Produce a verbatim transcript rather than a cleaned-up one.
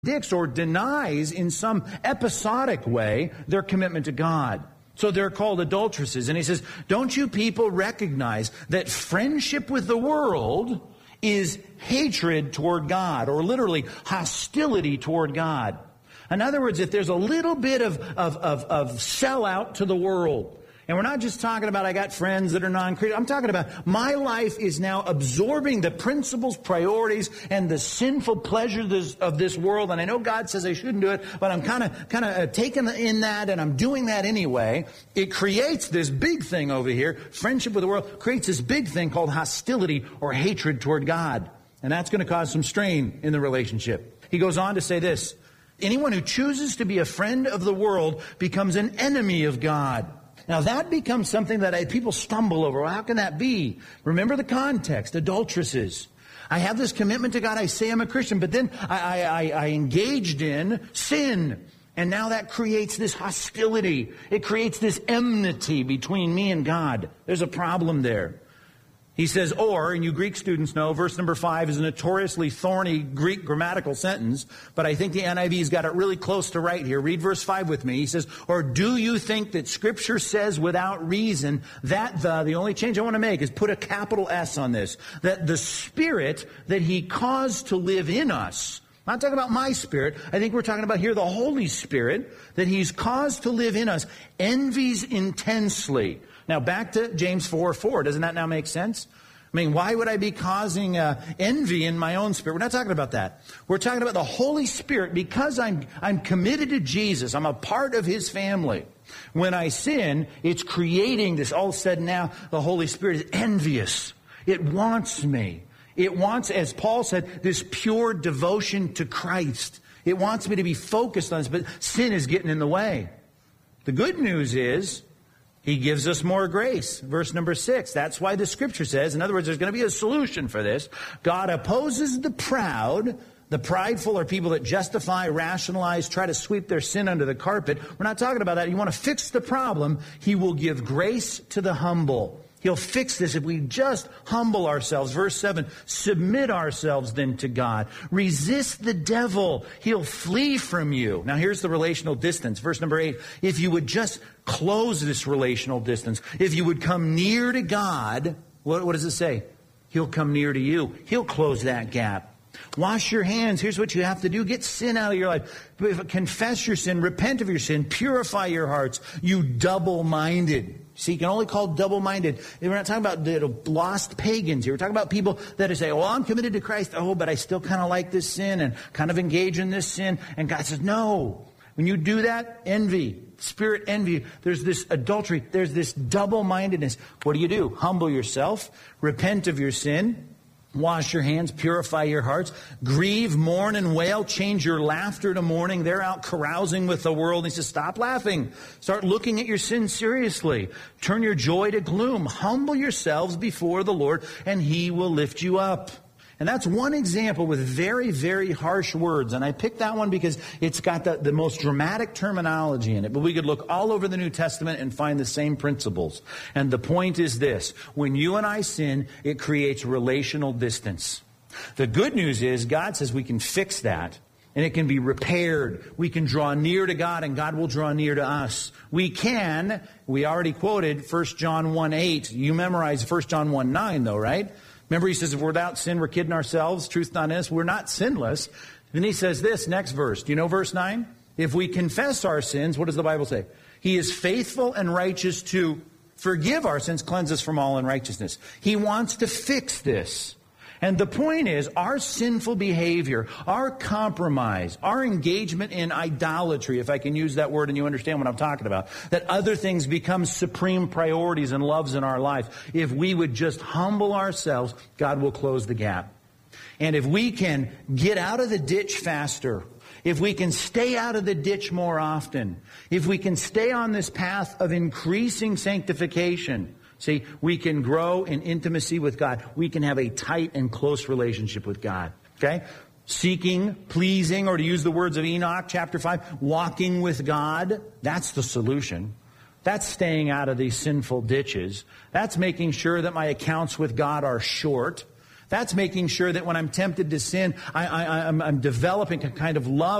contradicts or denies in some episodic way their commitment to God. So they're called adulteresses. And he says, don't you people recognize that friendship with the world is hatred toward God, or literally hostility toward God? In other words, if there's a little bit of, of, of, of sellout to the world, and we're not just talking about I got friends that are non-Christian. I'm talking about my life is now absorbing the principles, priorities, and the sinful pleasures of this world. And I know God says I shouldn't do it, but I'm kind of kind of taking in that, and I'm doing that anyway. It creates this big thing over here. Friendship with the world creates this big thing called hostility or hatred toward God. And that's going to cause some strain in the relationship. He goes on to say this: anyone who chooses to be a friend of the world becomes an enemy of God. Now that becomes something that I, people stumble over. Well, how can that be? Remember the context, adulteresses. I have this commitment to God. I say I'm a Christian, but then I, I, I engaged in sin. And now that creates this hostility. It creates this enmity between me and God. There's a problem there. He says, or, and you Greek students know, verse number five is a notoriously thorny Greek grammatical sentence, but I think the N I V's got it really close to right here. Read verse five with me. He says, or do you think that Scripture says without reason that the, the only change I want to make is put a capital S on this, that the Spirit that He caused to live in us, I'm not talking about my spirit, I think we're talking about here the Holy Spirit that He's caused to live in us, envies intensely. Now, back to James four four. Doesn't that now make sense? I mean, why would I be causing uh, envy in my own spirit? We're not talking about that. We're talking about the Holy Spirit. Because I'm I'm committed to Jesus, I'm a part of His family. When I sin, it's creating this. All of a sudden now, the Holy Spirit is envious. It wants me. It wants, as Paul said, this pure devotion to Christ. It wants me to be focused on this, but sin is getting in the way. The good news is, He gives us more grace. Verse number six. That's why the Scripture says, in other words, there's going to be a solution for this. God opposes the proud. The prideful are people that justify, rationalize, try to sweep their sin under the carpet. We're not talking about that. You want to fix the problem. He will give grace to the humble. He'll fix this if we just humble ourselves. Verse seven, submit ourselves then to God. Resist the devil. He'll flee from you. Now here's the relational distance. Verse number eight, if you would just close this relational distance, if you would come near to God, what, what does it say? He'll come near to you. He'll close that gap. Wash your hands. Here's what you have to do. Get sin out of your life. Confess your sin. Repent of your sin. Purify your hearts. You double-minded. See, you can only call double-minded. We're not talking about the lost pagans here. We're talking about people that say, well, I'm committed to Christ. Oh, but I still kind of like this sin and kind of engage in this sin. And God says, no. When you do that, envy, spirit envy, there's this adultery. There's this double-mindedness. What do you do? Humble yourself. Repent of your sin. Wash your hands, purify your hearts, grieve, mourn, and wail, change your laughter to mourning. They're out carousing with the world. He says, stop laughing. Start looking at your sin seriously. Turn your joy to gloom. Humble yourselves before the Lord, and He will lift you up. And that's one example with very, very harsh words. And I picked that one because it's got the, the most dramatic terminology in it. But we could look all over the New Testament and find the same principles. And the point is this. When you and I sin, it creates relational distance. The good news is God says we can fix that. And it can be repaired. We can draw near to God, and God will draw near to us. We can, we already quoted First John one eight. You memorize First John one nine, though, right? Remember, he says, if we're without sin, we're kidding ourselves. Truth not in us. We're not sinless. Then he says this, next verse. Do you know verse nine? If we confess our sins, what does the Bible say? He is faithful and righteous to forgive our sins, cleanse us from all unrighteousness. He wants to fix this. And the point is, our sinful behavior, our compromise, our engagement in idolatry, if I can use that word and you understand what I'm talking about, that other things become supreme priorities and loves in our life. If we would just humble ourselves, God will close the gap. And if we can get out of the ditch faster, if we can stay out of the ditch more often, if we can stay on this path of increasing sanctification, see, we can grow in intimacy with God. We can have a tight and close relationship with God. Okay? Seeking, pleasing, or to use the words of Enoch, chapter five, walking with God. That's the solution. That's staying out of these sinful ditches. That's making sure that my accounts with God are short. That's making sure that when I'm tempted to sin, I, I, I'm, I'm developing a kind of love